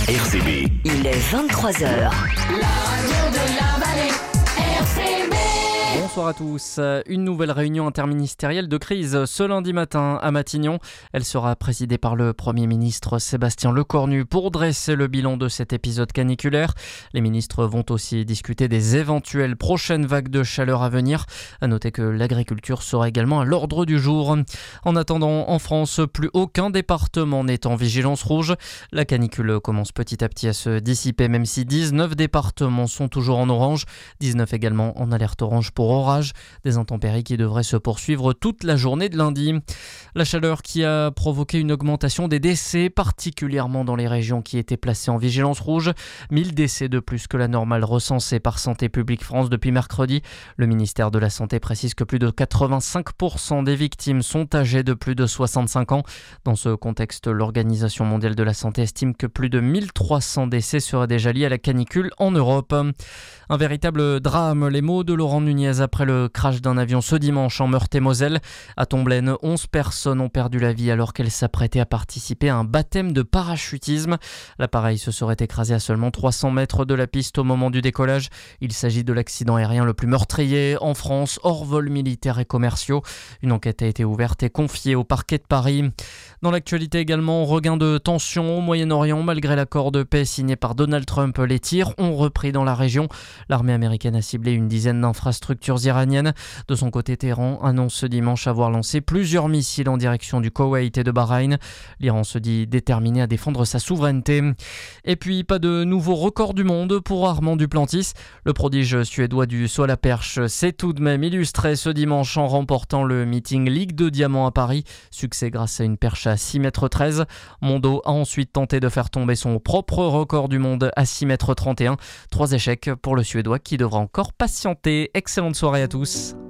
RCB. Il est 23h. La radio de la vallée, RCB. Bonsoir à tous. Une nouvelle réunion interministérielle de crise ce lundi matin à Matignon. Elle sera présidée par le Premier ministre Sébastien Lecornu pour dresser le bilan de cet épisode caniculaire. Les ministres vont aussi discuter des éventuelles prochaines vagues de chaleur à venir. À noter que l'agriculture sera également à l'ordre du jour. En attendant, en France, plus aucun département n'est en vigilance rouge. La canicule commence petit à petit à se dissiper, même si 19 départements sont toujours en orange. 19 également en alerte orange pour orage, des intempéries qui devraient se poursuivre toute la journée de lundi. La chaleur qui a provoqué une augmentation des décès, particulièrement dans les régions qui étaient placées en vigilance rouge. 1000 décès de plus que la normale recensée par Santé publique France depuis mercredi. Le ministère de la Santé précise que plus de 85% des victimes sont âgées de plus de 65 ans. Dans ce contexte, l'Organisation mondiale de la santé estime que plus de 1300 décès seraient déjà liés à la canicule en Europe. Un véritable drame, les mots de Laurent Nunez après le crash d'un avion ce dimanche en Meurthe-et-Moselle. À Tomblaine, 11 personnes ont perdu la vie alors qu'elles s'apprêtaient à participer à un baptême de parachutisme. L'appareil se serait écrasé à seulement 300 mètres de la piste au moment du décollage. Il s'agit de l'accident aérien le plus meurtrier en France, hors vols militaires et commerciaux. Une enquête a été ouverte et confiée au parquet de Paris. Dans l'actualité également, regain de tension au Moyen-Orient. Malgré l'accord de paix signé par Donald Trump, les tirs ont repris dans la région. L'armée américaine a ciblé une dizaine d'infrastructures iraniennes. De son côté, Téhéran annonce ce dimanche avoir lancé plusieurs missiles en direction du Koweït et de Bahreïn. L'Iran se dit déterminé à défendre sa souveraineté. Et puis, pas de nouveau record du monde pour Armand Duplantis. Le prodige suédois du saut à la perche s'est tout de même illustré ce dimanche en remportant le meeting Ligue de Diamant à Paris. Succès grâce à une perche à 6,13 m. Mondo a ensuite tenté de faire tomber son propre record du monde à 6,31 m. 3 échecs pour le Suédois qui devra encore patienter. Excellente soirée à tous.